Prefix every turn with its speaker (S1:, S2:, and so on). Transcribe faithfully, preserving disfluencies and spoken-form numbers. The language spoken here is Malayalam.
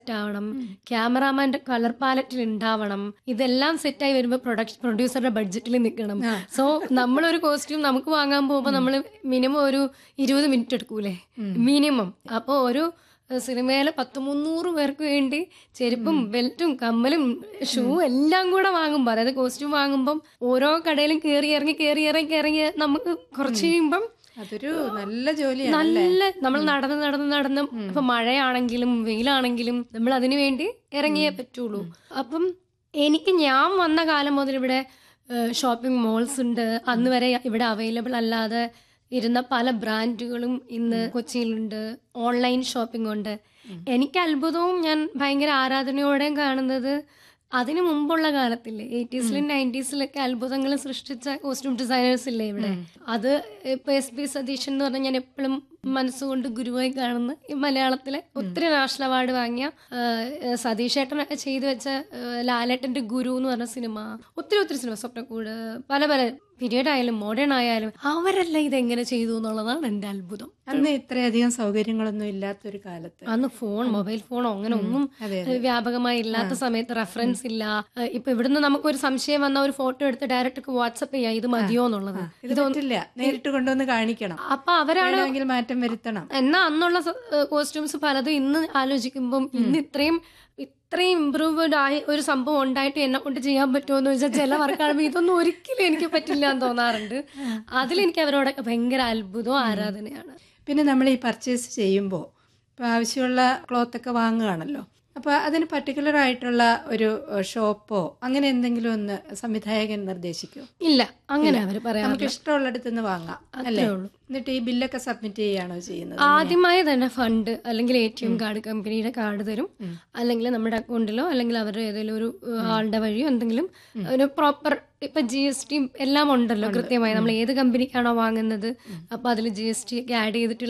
S1: ആവണം, ക്യാമറാമാന്റെ കളർ പാലറ്റിൽ ഉണ്ടാവണം, ഇതെല്ലാം സെറ്റായി വരുമ്പോൾ പ്രൊഡക്ഷൻ പ്രൊഡ്യൂസറുടെ ബഡ്ജറ്റിൽ നിൽക്കണം. സോ നമ്മളൊരു കോസ്റ്റ്യൂം നമുക്ക് വാങ്ങാൻ പോകുമ്പോൾ നമ്മൾ മിനിമം ഒരു ഇരുപത് മിനിറ്റ് എടുക്കൂലേ മിനിമം. അപ്പോൾ ഒരു സിനിമയിലെ പത്ത് മുന്നൂറ് പേർക്ക് വേണ്ടി ചെരുപ്പും ബെൽറ്റും കമ്മലും ഷൂ എല്ലാം കൂടെ വാങ്ങുമ്പോൾ, അതായത് കോസ്റ്റ്യൂം വാങ്ങുമ്പം ഓരോ കടയിലും കയറി ഇറങ്ങി കയറി ഇറങ്ങി ഇറങ്ങി നമുക്ക് കുറച്ച് കഴിയുമ്പം
S2: അതൊരു നല്ല ജോലിയാണ്.
S1: നല്ല നമ്മൾ നടന്ന് നടന്ന് നടന്ന് ഇപ്പൊ മഴയാണെങ്കിലും വെയിലാണെങ്കിലും നമ്മൾ അതിനു വേണ്ടി ഇറങ്ങിയേ പറ്റുള്ളൂ. അപ്പം എനിക്ക് ഞാൻ വന്ന കാലം മുതൽ ഇവിടെ ഷോപ്പിംഗ് മോൾസ് ഉണ്ട്. അന്ന് വരെ ഇവിടെ അവൈലബിൾ അല്ലാതെ ഇരുന്ന പല ബ്രാൻഡുകളും ഇന്ന് കൊച്ചിയിലുണ്ട്. ഓൺലൈൻ ഷോപ്പിംഗ് ഉണ്ട്. എനിക്ക് അത്ഭുതവും ഞാൻ ഭയങ്കര ആരാധനയോടെയും കാണുന്നത് അതിന് മുമ്പുള്ള കാലത്തില്ലേ, എയ്റ്റീസിലും നയൻറ്റീസിലൊക്കെ അത്ഭുതങ്ങൾ സൃഷ്ടിച്ച കോസ്റ്റ്യൂം ഡിസൈനേഴ്സ് ഇല്ലേ ഇവിടെ. അത് ഇപ്പൊ എസ് പി സതീശൻ എന്ന് പറഞ്ഞാൽ ഞാൻ എപ്പോഴും മനസ്സുകൊണ്ട് ഗുരുവായി കാണുന്ന ഈ മലയാളത്തിലെ ഒത്തിരി നാഷണൽ അവാർഡ് വാങ്ങിയ സതീഷ് ഏട്ടനൊക്കെ ചെയ്തു വെച്ച ലാലേട്ടന്റെ ഗുരു എന്ന് പറഞ്ഞ സിനിമ, ഒത്തിരി ഒത്തിരി സിനിമ, സ്വപ്നക്കൂട്, പല പല പീരിയഡ് ആയാലും മോഡേൺ ആയാലും അവരെല്ലാം ഇതെങ്ങനെ ചെയ്തു എന്നുള്ളതാണ് എന്റെ അത്ഭുതം.
S2: അന്ന് ഇത്രയധികം സൗകര്യങ്ങളൊന്നും ഇല്ലാത്തൊരു കാലത്ത്,
S1: അന്ന് ഫോൺ മൊബൈൽ ഫോണോ അങ്ങനെ ഒന്നും വ്യാപകമായി ഇല്ലാത്ത സമയത്ത് റെഫറൻസ് ഇല്ല. ഇപ്പൊ ഇവിടുന്ന് നമുക്കൊരു സംശയം വന്ന ഒരു ഫോട്ടോ എടുത്ത് ഡയറക്റ്റ് വാട്സപ്പ് ചെയ്യാം ഇത് മതിയോ എന്നുള്ളത്.
S2: ഇതൊന്നില്ല, നേരിട്ട് കൊണ്ടുവന്ന് കാണിക്കണം.
S1: അപ്പൊ അവരാണ്
S2: മാറ്റം വരുത്തണം.
S1: എന്നാ അന്നുള്ള കോസ്റ്റ്യൂംസ് പലതും ഇന്ന് ആലോചിക്കുമ്പോൾ ഇന്ന് ഇത്രയും ഇത്രയും ഇമ്പ്രൂവ്ഡ് ആയ ഒരു സംഭവം ഉണ്ടായിട്ട് എന്നെ കൊണ്ട് ചെയ്യാൻ പറ്റുമോ എന്ന് വെച്ചാൽ ചില വർക്കാകുമ്പോൾ ഇതൊന്നും ഒരിക്കലും എനിക്ക് പറ്റില്ല എന്ന് തോന്നാറുണ്ട്. അതിലെനിക്ക് അവരോടൊക്കെ ഭയങ്കര അത്ഭുതവും ആരാധനയാണ്.
S2: പിന്നെ നമ്മൾ ഈ പർച്ചേസ് ചെയ്യുമ്പോൾ ഇപ്പോൾ ആവശ്യമുള്ള ക്ലോത്തൊക്കെ വാങ്ങുകയാണല്ലോ, അപ്പോൾ അതിന് പർട്ടിക്കുലർ ആയിട്ടുള്ള ഒരു ഷോപ്പോ അങ്ങനെ എന്തെങ്കിലും ഒന്ന് സംവിധായകൻ നിർദ്ദേശിക്കുമോ?
S1: ഇല്ല, അങ്ങനെ അവർ പറയാം.
S2: നമുക്ക് ഇഷ്ടമുള്ളിടത്ത് നിന്ന് വാങ്ങാം അല്ലേ? എന്നിട്ട് ഈ ബില്ലൊക്കെ സബ്മിറ്റ് ചെയ്യുകയാണോ ചെയ്യുന്നത്?
S1: ആദ്യമായി തന്നെ ഫണ്ട് അല്ലെങ്കിൽ എ ടി എം കാർഡ് കമ്പനിയുടെ കാർഡ് തരും, അല്ലെങ്കിൽ നമ്മുടെ അക്കൗണ്ടിലോ അല്ലെങ്കിൽ അവരുടെ ഏതെങ്കിലും ഒരു ആളുടെ വഴിയോ എന്തെങ്കിലും ഒരു പ്രോപ്പർ ഇപ്പൊ ജി എസ് ടി എല്ലാം ഉണ്ടല്ലോ കൃത്യമായി. നമ്മൾ ഏത് കമ്പനിക്കാണോ വാങ്ങുന്നത് അപ്പൊ അതിൽ ജി എസ് ടി ഒക്കെ ആഡ് ചെയ്തിട്ടുള്ള